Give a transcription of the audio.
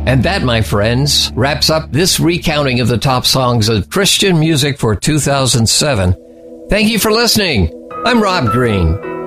And that, my friends, wraps up this recounting of the top songs of Christian music for 2007. Thank you for listening. I'm Rob Green.